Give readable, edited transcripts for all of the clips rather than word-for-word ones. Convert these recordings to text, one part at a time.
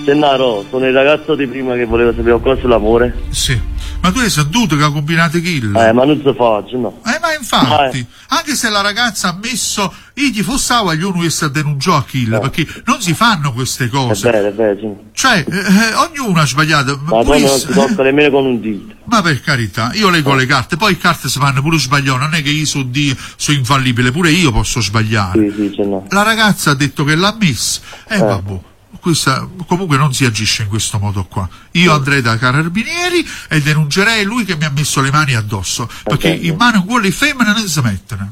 Gennaro, sono il ragazzo di prima che voleva sapere qualcosa sull'amore. Sì. Ma tu hai sentito che ha combinato kill? Ma non si fa, no. Ma infatti, anche se la ragazza ha messo, io gli fosse uno che denunciò a kill, perché non si fanno queste cose. È vero, sì. Cioè, ognuno ha sbagliato. Ma poi non si tocca nemmeno con un dito. Ma per carità, io leggo le carte, poi le carte si fanno pure sbagliare, non è che io sono infallibile, pure io posso sbagliare. Sì, no. La ragazza ha detto che l'ha messa, vabbè. Questa, comunque non si agisce in questo modo qua. Io andrei da carabinieri e denuncerei lui che mi ha messo le mani addosso, perché in mano quelli femmine non si mettono.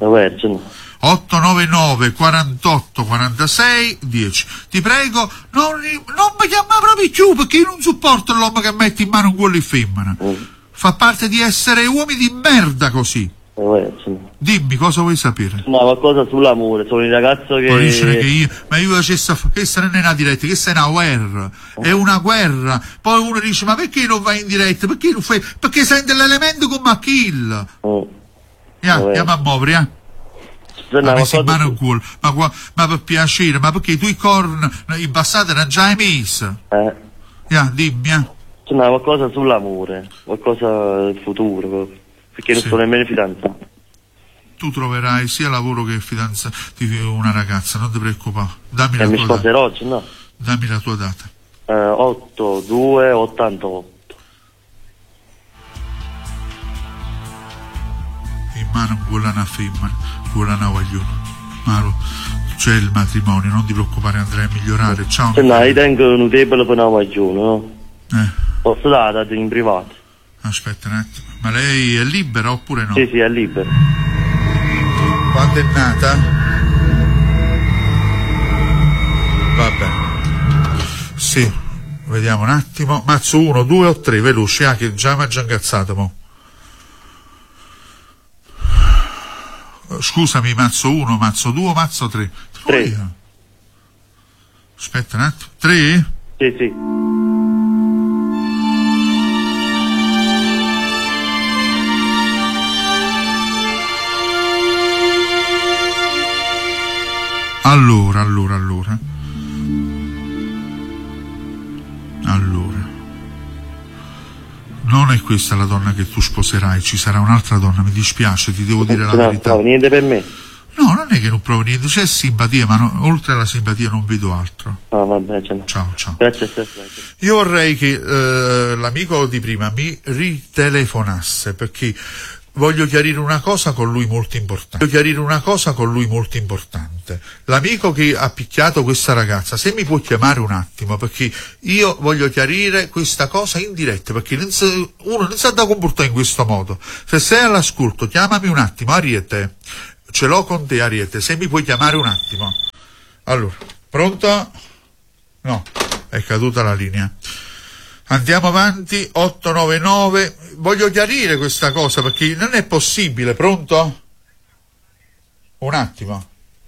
899 48 46 10. Ti prego, non mi chiamare proprio più, perché io non sopporto l'uomo che mette in mano quelli femmine. Fa parte di essere uomini di merda così. Dimmi, cosa vuoi sapere? No, qualcosa sull'amore, sono il ragazzo che... Ma io facessi, questa non è una diretta, questa è una guerra, è una guerra. Poi uno dice, ma perché non vai in diretta? Perché non fai? Perché sente l'elemento come a kill. Andiamo a muovere, Ma messo in mano il culo, ma per piacere, ma perché tu i corn in passato non già hai messo? Dimmi, No, qualcosa sull'amore, qualcosa del futuro, perché non sono nemmeno fidanzato. Tu troverai sia lavoro che fidanzato di una ragazza, non ti preoccupare. Dammi la tua data. Mi sposerò oggi, no? Dammi la tua data. 8-2-88. In mano quella una femmina, quella una guagliona. Maro, c'è il matrimonio, non ti preoccupare, andrai a migliorare. Ciao. Io tengo un debole per una guagliona, no? Posso dare in privato? Aspetta un attimo, ma lei è libera oppure no? Sì, è libera. Quando è nata? Vabbè. Sì, vediamo un attimo. Mazzo 1, 2 o 3, veloce, che già mi ha già ingazzato, mo. Scusami, mazzo 1, mazzo 2, mazzo 3. 3. Aspetta un attimo. 3? Sì. Allora. Non è questa la donna che tu sposerai, ci sarà un'altra donna, mi dispiace, ti devo dire la verità. Non niente per me. No, non è che non provo niente, c'è simpatia, ma oltre alla simpatia non vedo altro. Vabbè, ciao. Grazie. Io vorrei che l'amico di prima mi ritelefonasse, perché voglio chiarire una cosa con lui molto importante. L'amico che ha picchiato questa ragazza, se mi può chiamare un attimo, perché io voglio chiarire questa cosa in diretta, perché uno non sa da comportare in questo modo. Se sei all'ascolto, chiamami un attimo, Ariete. Ce l'ho con te, Ariete, se mi puoi chiamare un attimo. Allora, pronto? No, è caduta la linea. Andiamo avanti, 899, voglio chiarire questa cosa perché non è possibile, pronto? Un attimo.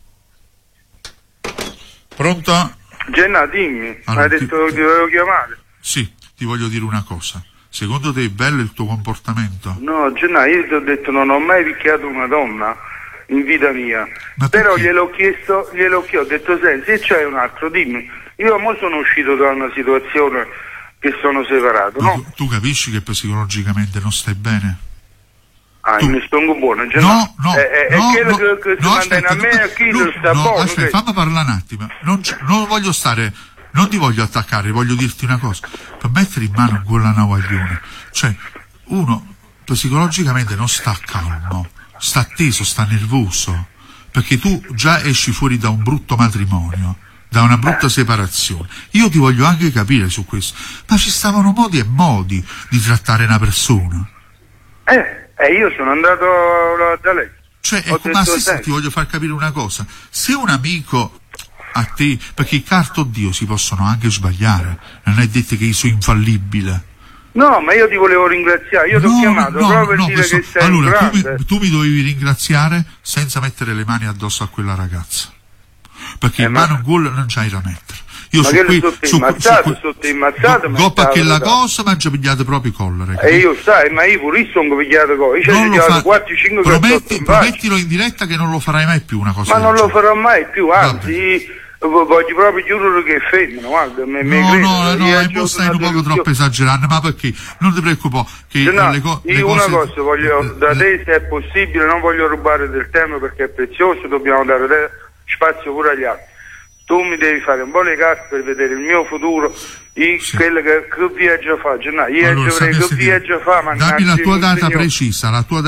Pronto? Genna, dimmi, allora, hai detto che ti dovevo chiamare? Sì, ti voglio dire una cosa. Secondo te è bello il tuo comportamento? No, Genna, io ti ho detto non ho mai picchiato una donna in vita mia. Ma però perché? gliel'ho chiesto, ho detto senti, se c'è un altro dimmi. Io mo sono uscito da una situazione che sono separato, no? Tu capisci che psicologicamente non stai bene? Mi sto buono, Genna. No, quello che si manda a me a chi non sta buono. Aspetta, fammi parlare un attimo. Non voglio stare, non ti voglio attaccare, voglio dirti una cosa. Per mettere in mano quella navaglione, cioè uno psicologicamente non sta calmo, sta teso, sta nervoso, perché tu già esci fuori da un brutto matrimonio, da una brutta separazione. Io ti voglio anche capire su questo, ma ci stavano modi e modi di trattare una persona. Io sono andato da lei. Cioè, ma se ti voglio far capire una cosa, se un amico a te, perché i carto Dio si possono anche sbagliare, non è detto che io sono infallibile. No, ma io ti volevo ringraziare, io ti ho chiamato proprio per dire che sei un grande. Tu mi dovevi ringraziare senza mettere le mani addosso a quella ragazza, perché in mano gol non c'hai da mettere. Io ma che sotto immazzato goppa che la cosa mi ha già pigliato proprio i collare. E io ma io pure sono pigliato cosa, io ci ho 4-5 promettilo in diretta che non lo farai mai più una cosa. Ma non lo farò mai più, anzi voglio proprio giuro che è femmina, guarda, no, e poi stai un poco troppo esagerando, ma perché? Non ti preoccupare che io una cose... cosa voglio da te, se è possibile, non voglio rubare del tempo perché è prezioso, dobbiamo dare spazio pure agli altri. Tu mi devi fare un po' le carte per vedere il mio futuro, quello che viaggio fa, che viaggio fa, ma dammi la tua data precisa,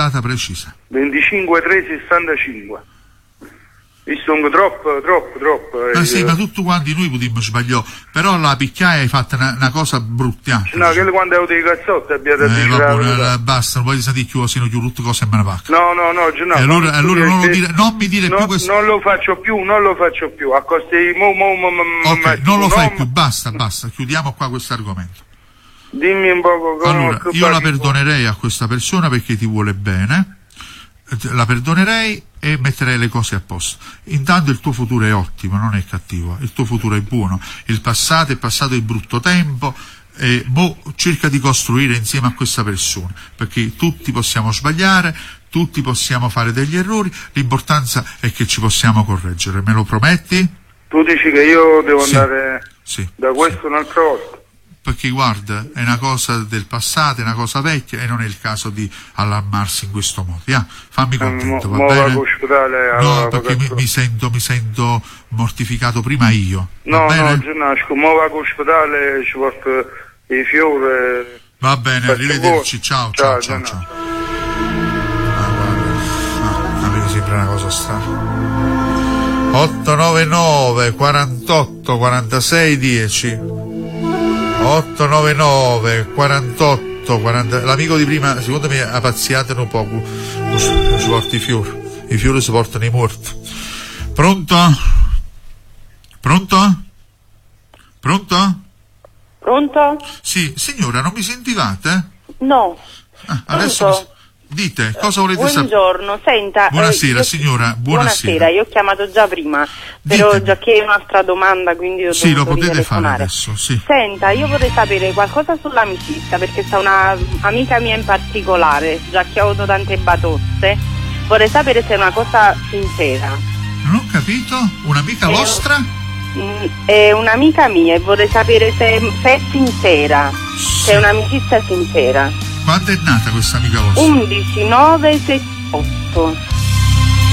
25/3/65. Mi sono troppo. Sì, ma tutti quanti noi potremmo sbagliare, però la picchiaia hai fatto una cosa brutta. No, quello quando avevo dei cazzotti abbiate vabbè, basta, non voglio sentire più, se no chiù tutte cose e me ne va. No, allora non mi dire più questo. Non lo faccio più, a costi ok, non lo fai più, basta, chiudiamo qua questo argomento. Dimmi un po' come. Allora, io la perdonerei a questa persona perché ti vuole bene, la perdonerei e metterei le cose a posto. Intanto il tuo futuro è ottimo, non è cattivo, il tuo futuro è buono, il passato è passato di brutto tempo e cerca di costruire insieme a questa persona, perché tutti possiamo sbagliare, tutti possiamo fare degli errori, l'importanza è che ci possiamo correggere. Me lo prometti? Tu dici che io devo andare da questo un'altra volta? Perché guarda, è una cosa del passato, è una cosa vecchia e non è il caso di allarmarsi in questo modo. Fammi contento, va bene? No, perché mi sento mortificato prima io. No, Gennasco, muovo all'ospedale, ci porto i fiori. Va bene, arrivederci, ciao. A me sembra una cosa strana. 899 48 46 10 899 48 40. L'amico di prima secondo me ha pazziato un po', si porta i fiori si portano i morti. Pronto? Sì, signora, non mi sentivate? No. Adesso dite, cosa volete sapere? Buongiorno, senta. Buonasera signora, buonasera. Io ho chiamato già prima, però ditemi. già che è un'altra domanda, quindi sì, lo potete fare adesso, sì. Senta, io vorrei sapere qualcosa sull'amicizia, perché sta una amica mia in particolare, già che ho avuto tante batoste, vorrei sapere se è una cosa sincera. Non ho capito? Un'amica vostra? È un'amica mia e vorrei sapere se è sincera, se è un'amicizia sincera. Quando è nata questa amica vostra? 11/9/78.